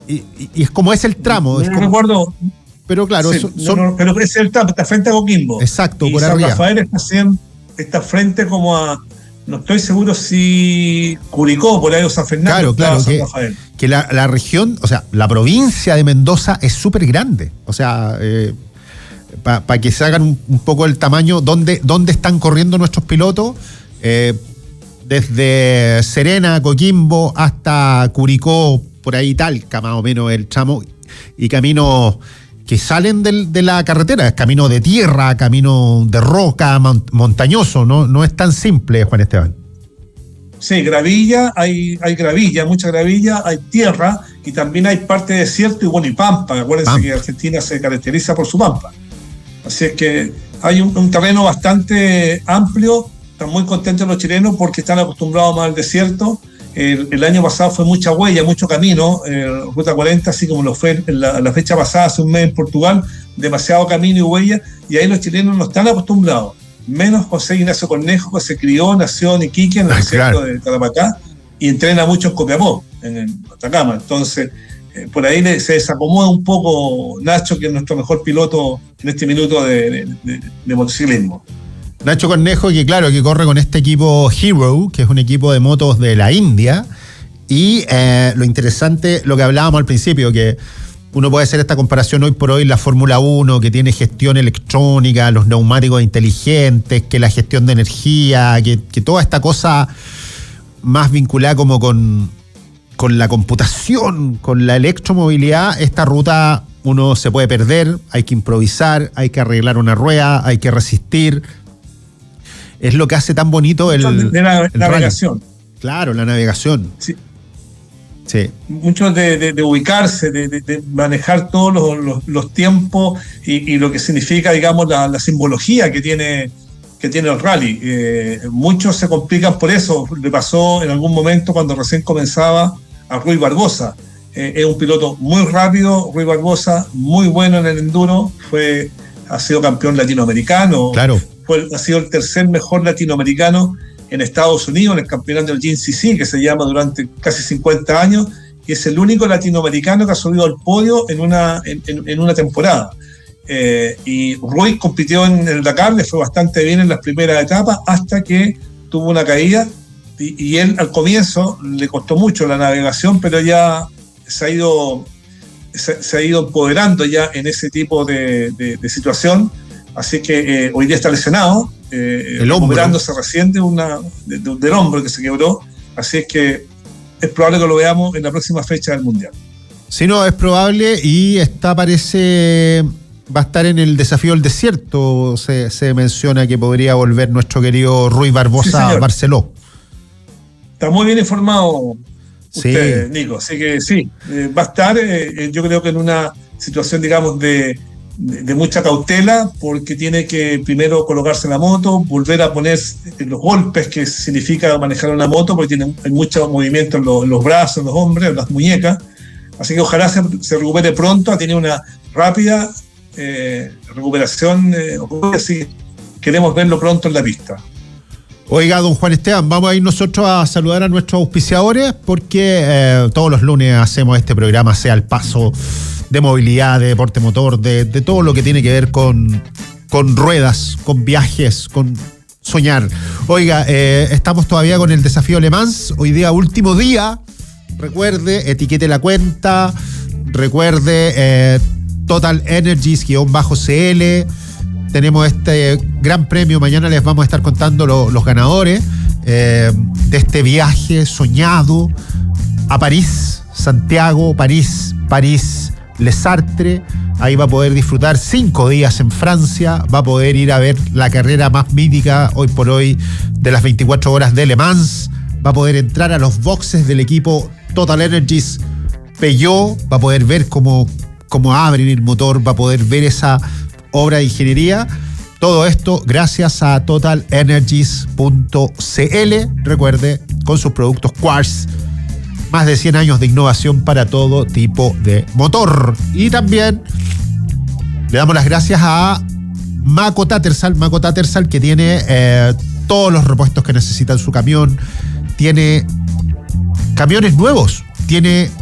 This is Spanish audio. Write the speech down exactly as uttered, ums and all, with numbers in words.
Y, y, y es como es el tramo. No, es no como, recuerdo. Pero claro, Sí, son, no, no, pero es el tramo, está frente a Coquimbo. Exacto, y por San arriba. Rafael está, está frente como a, no estoy seguro si Curicó, por ahí o San Fernando. Claro, claro, San que, Rafael. que la, la región, o sea, la provincia de Mendoza es súper grande. O sea, eh, para pa que se hagan un, un poco el tamaño, ¿dónde, dónde están corriendo nuestros pilotos? Eh, desde Serena, Coquimbo, hasta Curicó, por ahí Talca, más o menos el tramo, y caminos que salen del, de la carretera, es camino de tierra, camino de roca, montañoso, no, no es tan simple, Juan Esteban. Sí, gravilla, hay, hay gravilla, mucha gravilla, hay tierra y también hay parte de desierto y bueno, y pampa. Acuérdense pampa. que Argentina se caracteriza por su pampa. Así es que hay un, un terreno bastante amplio. Están muy contentos los chilenos porque están acostumbrados más al desierto. El, el año pasado fue mucha huella, mucho camino, eh, Ruta cuarenta, así como lo fue en la, la fecha pasada, hace un mes en Portugal, demasiado camino y huella, y ahí los chilenos no están acostumbrados. Menos José Ignacio Cornejo, que se crió, nació en Iquique, en el desierto claro. de Tarapacá, y entrena mucho en Copiapó, en, en Atacama. Entonces, eh, por ahí le, se desacomoda un poco Nacho, que es nuestro mejor piloto en este minuto de, de, de, de motociclismo. Nacho Cornejo, que claro, que corre con este equipo Hero, que es un equipo de motos de la India, y eh, lo interesante, lo que hablábamos al principio, que uno puede hacer esta comparación hoy por hoy, la Fórmula uno, que tiene gestión electrónica, los neumáticos inteligentes, que la gestión de energía, que, que toda esta cosa más vinculada como con, con la computación, con la electromovilidad, esta ruta uno se puede perder, hay que improvisar, hay que arreglar una rueda, hay que resistir. Es lo que hace tan bonito el, de, de la el navegación. Rally. Claro, la navegación. Sí. Sí. Mucho de, de, de ubicarse, de, de, de manejar todos los, los, los tiempos y, y lo que significa, digamos, la, la simbología que tiene, que tiene el rally. Eh, muchos se complican por eso. Le pasó en algún momento cuando recién comenzaba a Rui Barbosa. Eh, es un piloto muy rápido, Rui Barbosa, muy bueno en el enduro, fue, ha sido campeón latinoamericano. Claro. Fue, ha sido el tercer mejor latinoamericano en Estados Unidos, en el campeonato del G N C C, que se llama durante casi cincuenta años, y es el único latinoamericano que ha subido al podio en una, en, en, en una temporada. Eh, y Rui compitió en el Dakar, le fue bastante bien en las primeras etapas, hasta que tuvo una caída, y, y él al comienzo le costó mucho la navegación, pero ya se ha ido, se, se ha ido empoderando ya en ese tipo de, de, de situación. Así que eh, hoy día está lesionado, eh, recuperándose recién de una, de, de, del hombro que se quebró. Así es que es probable que lo veamos en la próxima fecha del Mundial. Sí, no, es probable, y está, parece, va a estar en el desafío del desierto. Se, se menciona que podría volver nuestro querido Rui Barbosa a sí, Barceló. Está muy bien informado usted, sí. Nico. Así que sí, eh, va a estar, eh, yo creo que en una situación, digamos, de... De, de mucha cautela, porque tiene que primero colocarse en la moto, volver a poner los golpes que significa manejar una moto, porque tiene, hay mucho movimiento en los, en los brazos, en los hombros, en las muñecas. Así que ojalá se, se recupere pronto. Ha tenido una rápida eh, recuperación. Eh, así queremos verlo pronto en la pista. Oiga, don Juan Esteban, vamos a ir nosotros a saludar a nuestros auspiciadores, porque eh, todos los lunes hacemos este programa, sea el paso de movilidad, de deporte motor, de, de todo lo que tiene que ver con, con ruedas, con viajes, con soñar. Oiga, eh, estamos todavía con el desafío Le Mans, hoy día último día. Recuerde, etiquete la cuenta, recuerde eh, Total Energies guión bajo C L. Tenemos este gran premio, mañana les vamos a estar contando lo, los ganadores eh, de este viaje soñado a París, Santiago, París, París, Les Sartres. Ahí va a poder disfrutar cinco días en Francia, va a poder ir a ver la carrera más mítica hoy por hoy de las veinticuatro horas de Le Mans, va a poder entrar a los boxes del equipo Total Energies Peugeot, va a poder ver cómo, cómo abren el motor, va a poder ver esa obra de ingeniería. Todo esto gracias a total energies punto c l. Recuerde, con sus productos Quartz, más de cien años de innovación para todo tipo de motor. Y también le damos las gracias a Mako Tattersall, Mako Tattersall, que tiene eh, todos los repuestos que necesita en su camión. Tiene camiones nuevos, tiene